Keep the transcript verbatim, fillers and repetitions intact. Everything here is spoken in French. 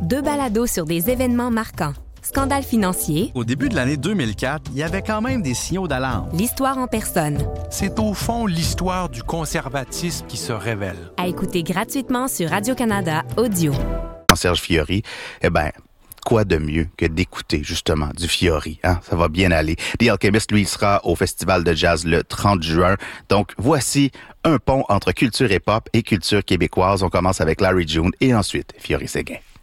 Deux balados sur des événements marquants. Scandale financier. Au début de l'année deux mille quatre, il y avait quand même des signaux d'alarme. L'histoire en personne. C'est au fond l'histoire du conservatisme qui se révèle. À écouter gratuitement sur Radio-Canada Audio. Serge Fiori, eh bien, quoi de mieux que d'écouter, justement, du Fiori, hein? Ça va bien aller. The Alchemist, lui, il sera au Festival de jazz le trente juin. Donc, voici un pont entre culture hip-hop et culture québécoise. On commence avec Larry June et ensuite Fiori Séguin.